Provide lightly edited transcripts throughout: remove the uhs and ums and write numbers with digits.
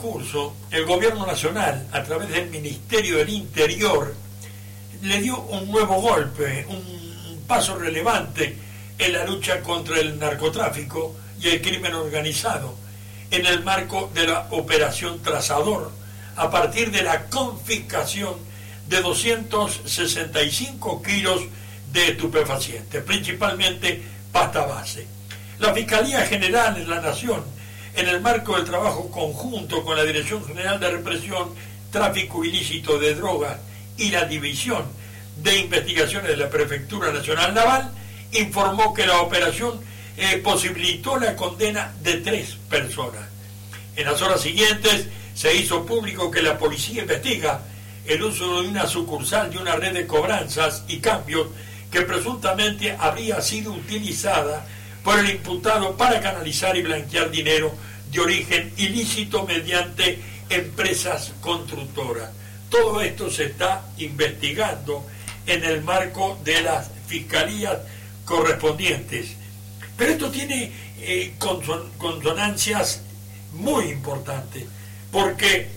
transcurso, el gobierno nacional, a través del Ministerio del Interior, le dio un nuevo golpe, un paso relevante en la lucha contra el narcotráfico y el crimen organizado, en el marco de la Operación Trazador, a partir de la confiscación de 265 kilos de estupefacientes, principalmente pasta base. La Fiscalía General de la Nación, en el marco del trabajo conjunto con la Dirección General de Represión, Tráfico Ilícito de Drogas y la División de Investigaciones de la Prefectura Nacional Naval, informó que la operación posibilitó la condena de 3 personas. En las horas siguientes se hizo público que la policía investiga el uso de una sucursal de una red de cobranzas y cambios que presuntamente habría sido utilizada por el imputado para canalizar y blanquear dinero de origen ilícito mediante empresas constructoras. Todo esto se está investigando en el marco de las fiscalías correspondientes. Pero esto tiene consonancias muy importantes, porque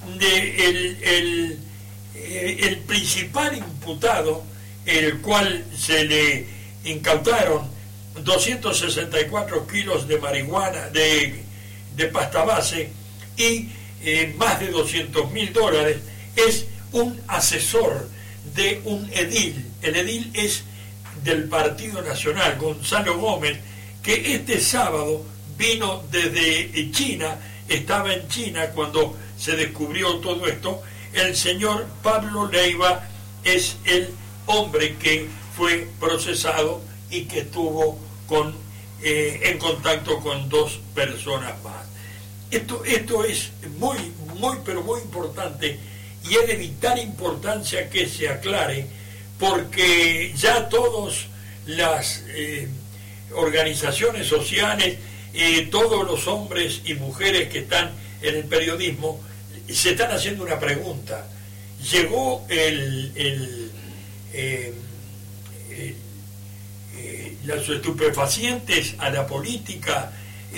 el principal imputado, el cual se le incautaron 264 kilos de marihuana, de pasta base y más de $200.000, es un asesor de un edil. El edil es del Partido Nacional, Gonzalo Gómez, que este sábado vino desde China, estaba en China cuando se descubrió todo esto. El señor Pablo Leiva es el hombre que fue procesado y que estuvo en contacto con 2 personas más. Esto es pero muy importante, y es de vital importancia que se aclare, porque ya todas las organizaciones sociales, todos los hombres y mujeres que están en el periodismo, se están haciendo una pregunta. ¿Llegó los estupefacientes a la política?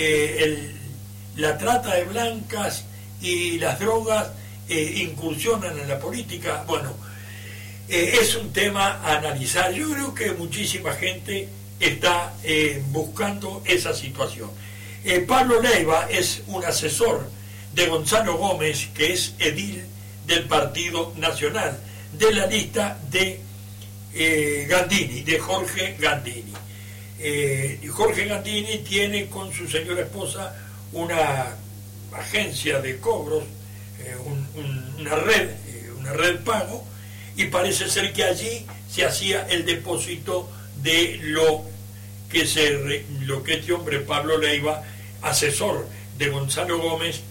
La trata de blancas y las drogas incursionan en la política. Bueno, es un tema a analizar. Yo creo que muchísima gente está buscando esa situación. Pablo Leiva es un asesor de Gonzalo Gómez, que es edil del Partido Nacional, de la lista de Gandini, de Jorge Gandini. Jorge Gandini tiene con su señora esposa una agencia de cobros, una red pago, y parece ser que allí se hacía el depósito de lo que este hombre Pablo Leiva, asesor de Gonzalo Gómez,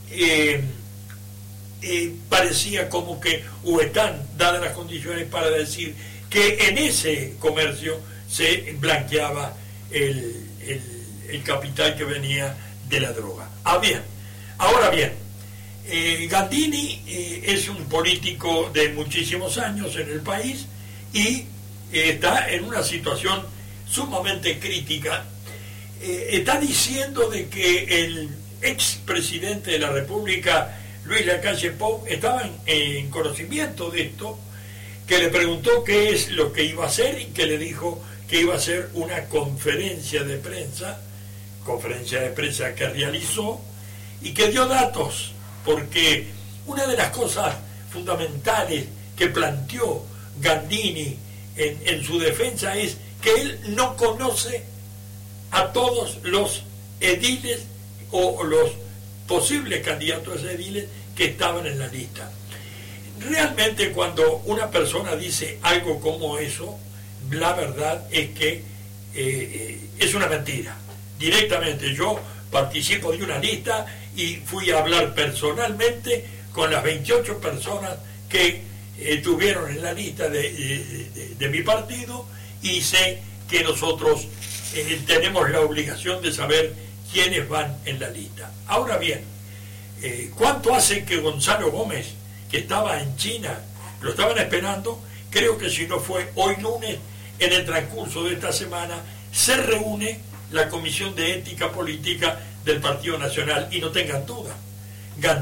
parecía como que, o están dadas las condiciones para decir que en ese comercio se blanqueaba el capital que venía de la droga. Ahora bien, Gandini es un político de muchísimos años en el país y está en una situación sumamente crítica. Está diciendo de que el expresidente de la República, Luis Lacalle Pou, estaba en conocimiento de esto, que le preguntó qué es lo que iba a hacer y que le dijo que iba a hacer una conferencia de prensa que realizó y que dio datos, porque una de las cosas fundamentales que planteó Gandini en su defensa es que él no conoce a todos los ediles o los posibles candidatos a ediles que estaban en la lista. Realmente, cuando una persona dice algo como eso, la verdad es que es una mentira. Directamente, yo participo de una lista y fui a hablar personalmente con las 28 personas que estuvieron en la lista de mi partido, y sé que nosotros tenemos la obligación de saber quiénes van en la lista. Ahora bien, ¿cuánto hace que Gonzalo Gómez, que estaba en China, lo estaban esperando? Creo que si no fue hoy lunes, en el transcurso de esta semana, se reúne la Comisión de Ética Política del Partido Nacional, y no tengan duda,